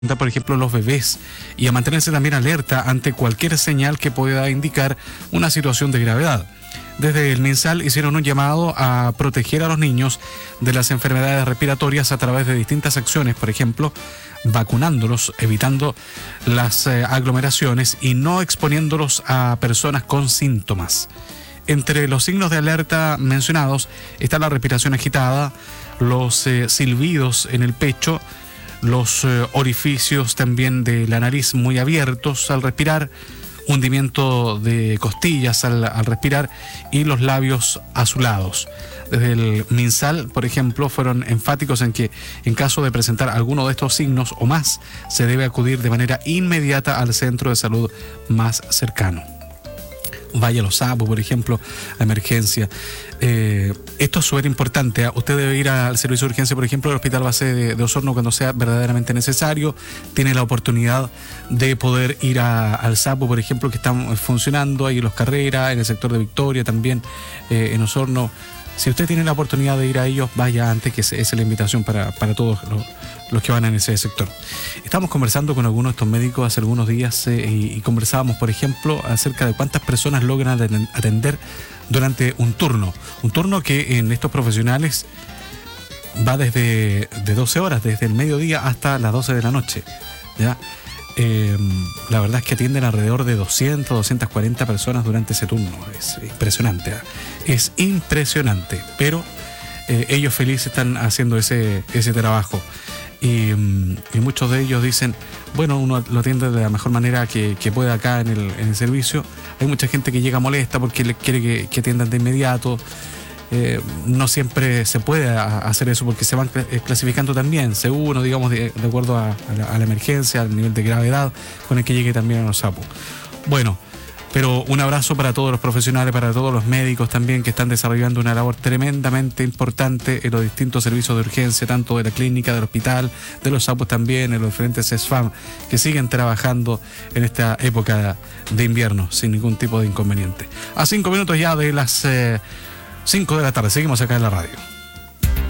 por ejemplo, los bebés, y a mantenerse también alerta ante cualquier señal que pueda indicar una situación de gravedad. Desde el MinSal hicieron un llamado a proteger a los niños de las enfermedades respiratorias a través de distintas acciones, por ejemplo, vacunándolos, evitando las aglomeraciones y no exponiéndolos a personas con síntomas. Entre los signos de alerta mencionados está la respiración agitada, los silbidos en el pecho, los orificios también de la nariz muy abiertos al respirar, hundimiento de costillas al respirar y los labios azulados. Desde el MinSal, por ejemplo, fueron enfáticos en que en caso de presentar alguno de estos signos o más, se debe acudir de manera inmediata al centro de salud más cercano. Vaya Los Sapos, por ejemplo, a emergencia. Esto es súper importante. Usted debe ir al servicio de urgencia, por ejemplo, del Hospital Base de Osorno cuando sea verdaderamente necesario. Tiene la oportunidad de poder ir al Sapo, por ejemplo, que están funcionando ahí en Los Carreras, en el sector de Victoria también, en Osorno. Si usted tiene la oportunidad de ir a ellos, vaya antes, que esa es la invitación para todos los que van en ese sector. Estamos conversando con algunos de estos médicos hace algunos días y conversábamos, por ejemplo, acerca de cuántas personas logran atender durante un turno que en estos profesionales va desde 12 horas, desde el mediodía hasta las 12 de la noche, ¿ya? La verdad es que atienden alrededor de 240 personas durante ese turno. Es impresionante, ¿eh? Es impresionante, pero ellos felices están haciendo ese trabajo. Y muchos de ellos dicen, bueno, uno lo atiende de la mejor manera que puede acá en el servicio. Hay mucha gente que llega molesta porque le quiere que atiendan de inmediato. No siempre se puede hacer eso porque se van clasificando también, según, digamos, de acuerdo a la emergencia, al nivel de gravedad con el que llegue también a Los Sapos. Bueno, pero un abrazo para todos los profesionales, para todos los médicos también que están desarrollando una labor tremendamente importante en los distintos servicios de urgencia, tanto de la clínica, del hospital, de Los Sapos también, en los diferentes SESFAM, que siguen trabajando en esta época de invierno sin ningún tipo de inconveniente. A 5 minutos ya de las 5 de la tarde, seguimos acá en la radio.